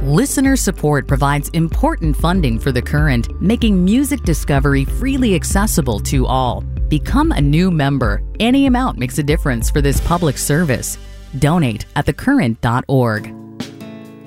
Listener support provides important funding for The Current, making music discovery freely accessible to all. Become a new member. Any amount makes a difference for this public service. Donate at thecurrent.org.